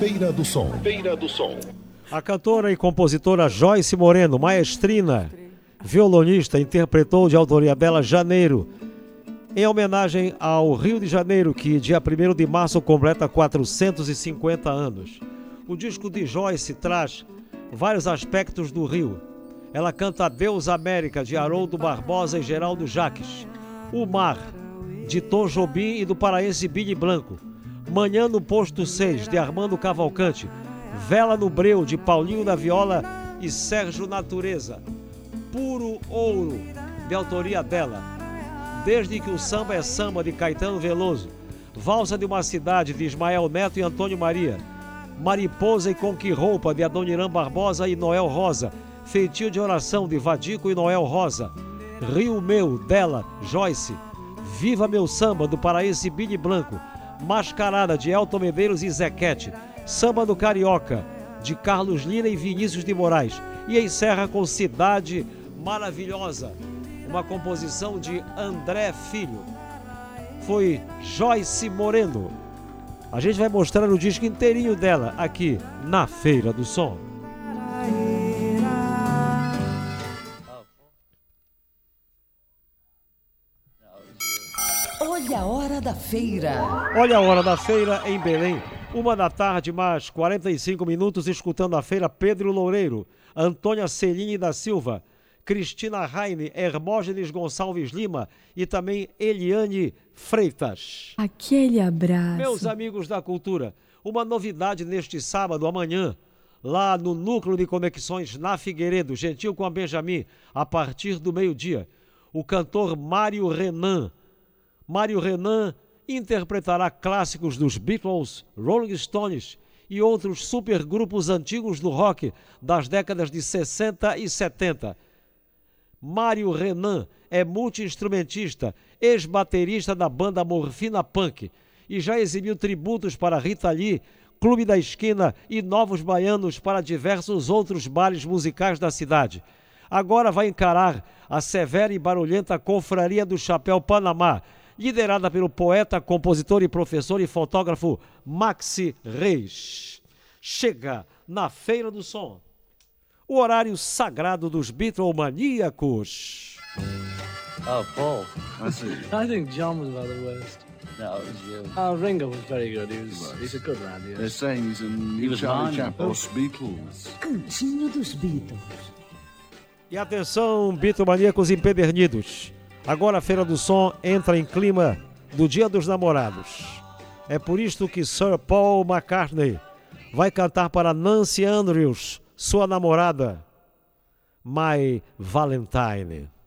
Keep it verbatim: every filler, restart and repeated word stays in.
Feira do Som. Feira do Som. A cantora e compositora Joyce Moreno, maestrina, violonista, interpretou de autoria dela Janeiro, em homenagem ao Rio de Janeiro, que dia primeiro de março completa quatrocentos e cinquenta anos. O disco de Joyce traz vários aspectos do Rio. Ela canta Adeus América, de Haroldo Barbosa e Geraldo Jaques. O Mar, de Tom Jobim e do paraense Billy Blanco. Manhã no Posto seis, de Armando Cavalcante. Vela no Breu, de Paulinho da Viola e Sérgio Natureza. Puro Ouro, de autoria dela. Desde que o Samba é Samba, de Caetano Veloso. Valsa de uma Cidade, de Ismael Neto e Antônio Maria. Mariposa e Com Que Roupa, de Adoniran Barbosa e Noel Rosa. Feitio de Oração, de Vadico e Noel Rosa. Rio Meu, dela, Joyce. Viva Meu Samba, do paraense Billy Blanco. Mascarada, de Elton Medeiros e Zequete. Samba do Carioca, de Carlos Lira e Vinícius de Moraes. E encerra com Cidade Maravilhosa, uma composição de André Filho. Foi Joyce Moreno. A gente vai mostrar o disco inteirinho dela aqui na Feira do Som. Olha a hora da feira. Olha a hora da feira em Belém. Uma da tarde, mais quarenta e cinco minutos, escutando a feira Pedro Loureiro, Antônia Celine da Silva, Cristina Raine, Hermógenes Gonçalves Lima e também Eliane Freitas. Aquele abraço. Meus amigos da cultura, uma novidade neste sábado, amanhã, lá no Núcleo de Conexões na Figueiredo, Gentil com a Benjamin, a partir do meio-dia. O cantor Mário Renan. Mário Renan interpretará clássicos dos Beatles, Rolling Stones e outros supergrupos antigos do rock das décadas de sessenta e setenta. Mário Renan é multi-instrumentista, ex-baterista da banda Morfina Punk e já exibiu tributos para Rita Lee, Clube da Esquina e Novos Baianos para diversos outros bares musicais da cidade. Agora vai encarar a severa e barulhenta Confraria do Chapéu Panamá, liderada pelo poeta, compositor e professor e fotógrafo Maxi Reis. Chega na Feira do Som, o horário sagrado dos Beatlemaníacos. Oh, Paul. I see. I think John was about the worst. No, it was you. Oh, Ringo was very good. He was, He was. he's a good lad, They're yes. saying he's a new was Charlie mine. Chaplin. Os Beatles. Cantinho dos Beatles. E atenção, Beatlemaníacos empedernidos. Agora a Feira do Som entra em clima do Dia dos Namorados. É por isto que Sir Paul McCartney vai cantar para Nancy Andrews, sua namorada, My Valentine.